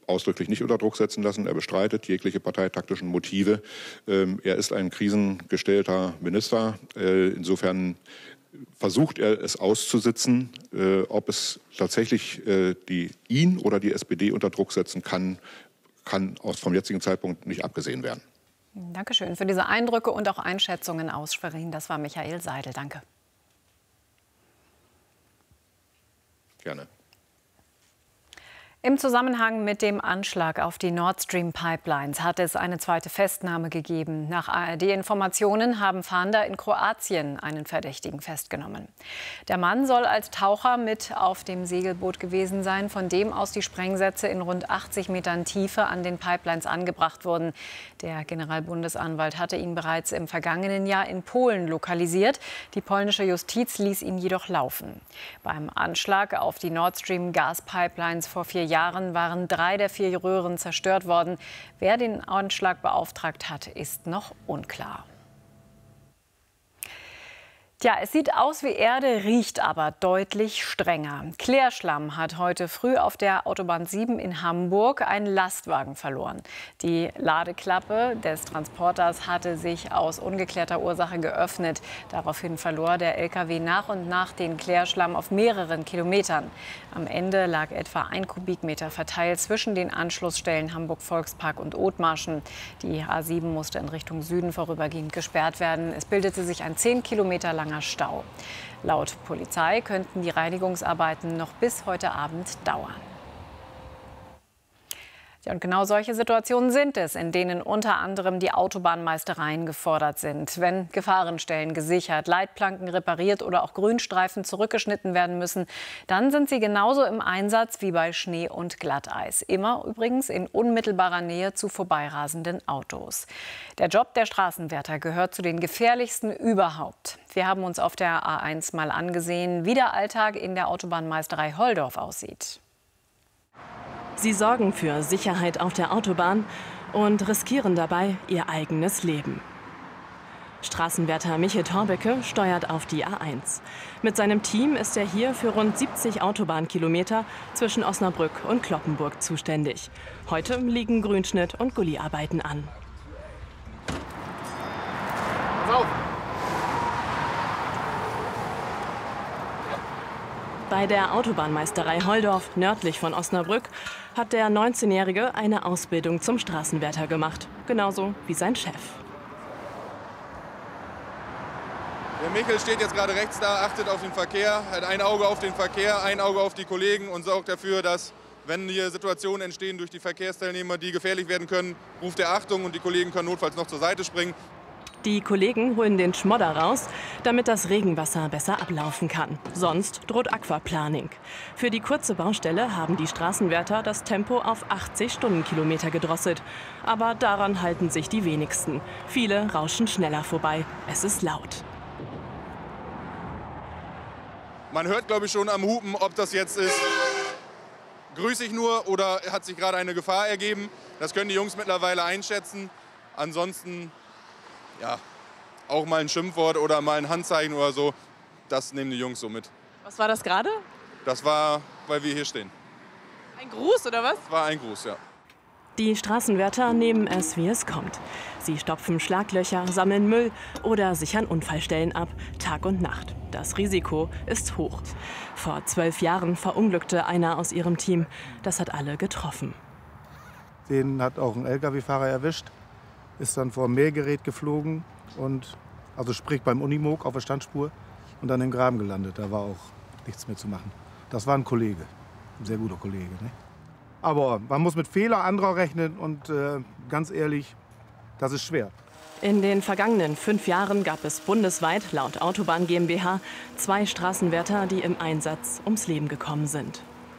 ausdrücklich nicht unter Druck setzen lassen. Er bestreitet jegliche parteitaktischen Motive. Er ist ein krisengestellter Minister. Insofern versucht er es auszusitzen. Ob es tatsächlich ihn oder die SPD unter Druck setzen kann vom jetzigen Zeitpunkt nicht abgesehen werden. Dankeschön für diese Eindrücke und auch Einschätzungen aus Schwerin. Das war Michael Seidel. Danke. Gerne. Im Zusammenhang mit dem Anschlag auf die Nord Stream Pipelines hat es eine zweite Festnahme gegeben. Nach ARD-Informationen haben Fahnder in Kroatien einen Verdächtigen festgenommen. Der Mann soll als Taucher mit auf dem Segelboot gewesen sein, von dem aus die Sprengsätze in rund 80 Metern Tiefe an den Pipelines angebracht wurden. Der Generalbundesanwalt hatte ihn bereits im vergangenen Jahr in Polen lokalisiert. Die polnische Justiz ließ ihn jedoch laufen. Beim Anschlag auf die Nord Stream Gaspipelines vor 4 Jahren waren 3 der 4 Röhren zerstört worden. Wer den Anschlag beauftragt hat, ist noch unklar. Ja, es sieht aus wie Erde, riecht aber deutlich strenger. Klärschlamm hat heute früh auf der Autobahn 7 in Hamburg einen Lastwagen verloren. Die Ladeklappe des Transporters hatte sich aus ungeklärter Ursache geöffnet. Daraufhin verlor der LKW nach und nach den Klärschlamm auf mehreren Kilometern. Am Ende lag etwa 1 Kubikmeter verteilt zwischen den Anschlussstellen Hamburg Volkspark und Othmarschen. Die A7 musste in Richtung Süden vorübergehend gesperrt werden. Es bildete sich ein 10 Kilometer langer Stau. Laut Polizei könnten die Reinigungsarbeiten noch bis heute Abend dauern. Ja, und genau solche Situationen sind es, in denen unter anderem die Autobahnmeistereien gefordert sind. Wenn Gefahrenstellen gesichert, Leitplanken repariert oder auch Grünstreifen zurückgeschnitten werden müssen, dann sind sie genauso im Einsatz wie bei Schnee und Glatteis. Immer übrigens in unmittelbarer Nähe zu vorbeirasenden Autos. Der Job der Straßenwärter gehört zu den gefährlichsten überhaupt. Wir haben uns auf der A1 mal angesehen, wie der Alltag in der Autobahnmeisterei Holdorf aussieht. Sie sorgen für Sicherheit auf der Autobahn und riskieren dabei ihr eigenes Leben. Straßenwärter Michael Torbecke steuert auf die A1. Mit seinem Team ist er hier für rund 70 Autobahnkilometer zwischen Osnabrück und Cloppenburg zuständig. Heute liegen Grünschnitt und Gulliarbeiten an. Bei der Autobahnmeisterei Holdorf, nördlich von Osnabrück, hat der 19-Jährige eine Ausbildung zum Straßenwärter gemacht. Genauso wie sein Chef. Der Michael steht jetzt gerade rechts da, achtet auf den Verkehr, hat ein Auge auf den Verkehr, ein Auge auf die Kollegen und sorgt dafür, dass, wenn hier Situationen entstehen durch die Verkehrsteilnehmer, die gefährlich werden können, ruft er Achtung und die Kollegen können notfalls noch zur Seite springen. Die Kollegen holen den Schmodder raus, damit das Regenwasser besser ablaufen kann. Sonst droht Aquaplaning. Für die kurze Baustelle haben die Straßenwärter das Tempo auf 80 Stundenkilometer gedrosselt. Aber daran halten sich die wenigsten. Viele rauschen schneller vorbei. Es ist laut. Man hört, glaube ich, schon am Hupen, ob das jetzt ist, grüße ich nur oder hat sich gerade eine Gefahr ergeben. Das können die Jungs mittlerweile einschätzen. Ansonsten ja, auch mal ein Schimpfwort oder mal ein Handzeichen oder so, das nehmen die Jungs so mit. Was war das gerade? Das war, weil wir hier stehen. Ein Gruß oder was? Das war ein Gruß, ja. Die Straßenwärter nehmen es, wie es kommt. Sie stopfen Schlaglöcher, sammeln Müll oder sichern Unfallstellen ab, Tag und Nacht. Das Risiko ist hoch. Vor 12 Jahren verunglückte einer aus ihrem Team. Das hat alle getroffen. Den hat auch ein LKW-Fahrer erwischt. Ist dann vor ein Mähgerät geflogen und also sprich beim Unimog auf der Standspur und dann im Graben gelandet. Da war auch nichts mehr zu machen. Das war ein Kollege, ein sehr guter Kollege. Ne? Aber man muss mit Fehler anderer rechnen und ganz ehrlich, das ist schwer. In den vergangenen 5 Jahren gab es bundesweit laut Autobahn GmbH 2 Straßenwärter, die im Einsatz ums Leben gekommen sind.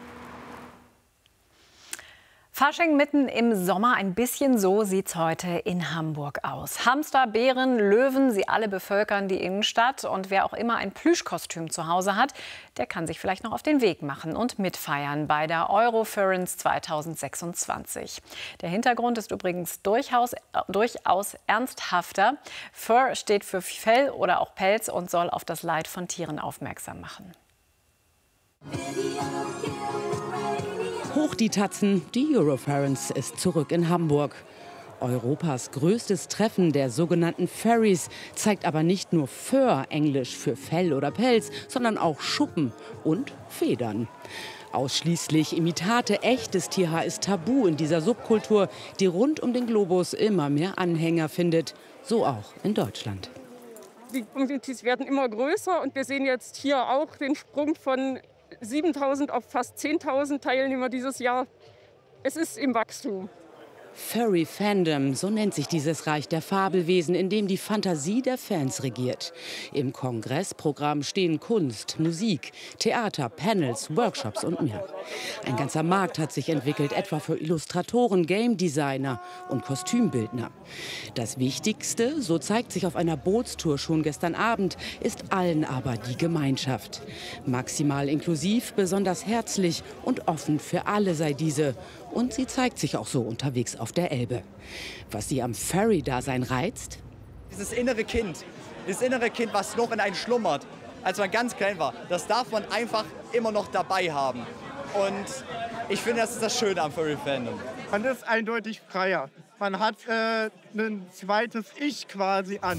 Fasching mitten im Sommer, ein bisschen so sieht's heute in Hamburg aus. Hamster, Bären, Löwen, sie alle bevölkern die Innenstadt. Und wer auch immer ein Plüschkostüm zu Hause hat, der kann sich vielleicht noch auf den Weg machen und mitfeiern bei der Eurofurence 2026. Der Hintergrund ist übrigens durchaus ernsthafter. Fur steht für Fell oder auch Pelz und soll auf das Leid von Tieren aufmerksam machen. Hoch die Tatzen, die Euroference ist zurück in Hamburg. Europas größtes Treffen der sogenannten Furries zeigt aber nicht nur Fur, englisch für Fell oder Pelz, sondern auch Schuppen und Federn. Ausschließlich Imitate, echtes Tierhaar ist tabu in dieser Subkultur, die rund um den Globus immer mehr Anhänger findet. So auch in Deutschland. Die Communities werden immer größer und wir sehen jetzt hier auch den Sprung von 7.000 auf fast 10.000 Teilnehmer dieses Jahr. Es ist im Wachstum. Furry Fandom, so nennt sich dieses Reich der Fabelwesen, in dem die Fantasie der Fans regiert. Im Kongressprogramm stehen Kunst, Musik, Theater, Panels, Workshops und mehr. Ein ganzer Markt hat sich entwickelt, etwa für Illustratoren, Game Designer und Kostümbildner. Das Wichtigste, so zeigt sich auf einer Bootstour schon gestern Abend, ist allen aber die Gemeinschaft. Maximal inklusiv, besonders herzlich und offen für alle sei diese. Und sie zeigt sich auch so unterwegs auf der Elbe. Was sie am Furry-Dasein reizt? Dieses innere Kind, was noch in einem schlummert, als man ganz klein war, das darf man einfach immer noch dabei haben. Und ich finde, das ist das Schöne am Furry-Fandom. Man ist eindeutig freier. Man hat ein zweites Ich quasi an.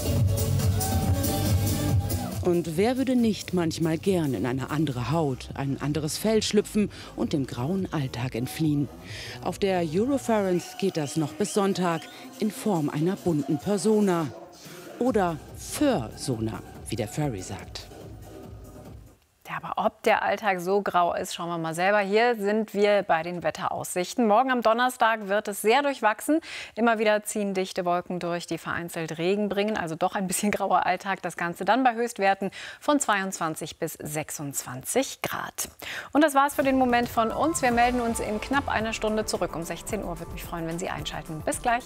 Und wer würde nicht manchmal gern in eine andere Haut, ein anderes Fell schlüpfen und dem grauen Alltag entfliehen? Auf der Euroference geht das noch bis Sonntag in Form einer bunten Persona. Oder Fursona, wie der Furry sagt. Ja, aber ob der Alltag so grau ist, schauen wir mal selber. Hier sind wir bei den Wetteraussichten. Morgen am Donnerstag wird es sehr durchwachsen. Immer wieder ziehen dichte Wolken durch, die vereinzelt Regen bringen. Also doch ein bisschen grauer Alltag. Das Ganze dann bei Höchstwerten von 22 bis 26 Grad. Und das war's für den Moment von uns. Wir melden uns in knapp einer Stunde zurück. Um 16 Uhr. Würde mich freuen, wenn Sie einschalten. Bis gleich.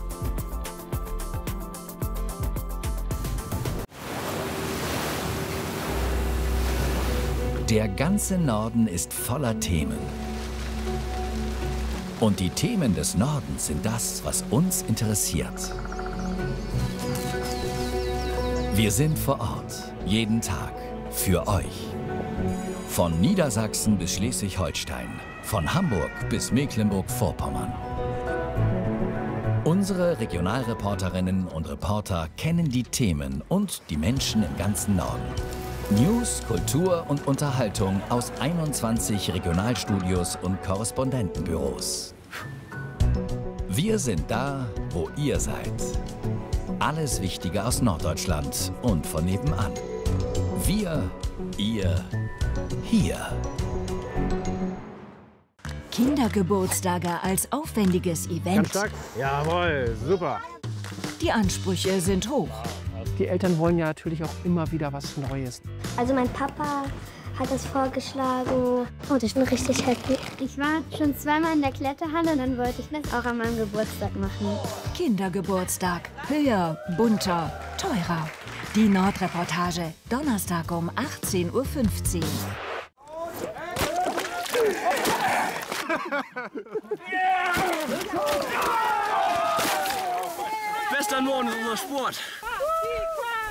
Der ganze Norden ist voller Themen. Und die Themen des Nordens sind das, was uns interessiert. Wir sind vor Ort, jeden Tag, für euch. Von Niedersachsen bis Schleswig-Holstein, von Hamburg bis Mecklenburg-Vorpommern. Unsere Regionalreporterinnen und Reporter kennen die Themen und die Menschen im ganzen Norden. News, Kultur und Unterhaltung aus 21 Regionalstudios und Korrespondentenbüros. Wir sind da, wo ihr seid. Alles Wichtige aus Norddeutschland und von nebenan. Wir, ihr, hier. Kindergeburtstage als aufwendiges Event. Ganz stark. Jawohl, super. Die Ansprüche sind hoch. Die Eltern wollen ja natürlich auch immer wieder was Neues. Also mein Papa hat es vorgeschlagen und ich bin richtig happy. Ich war schon zweimal in der Kletterhalle und dann wollte ich das auch an meinem Geburtstag machen. Kindergeburtstag. Höher, bunter, teurer. Die Nordreportage. Donnerstag um 18:15 Uhr. Bester Norden ist unser Sport.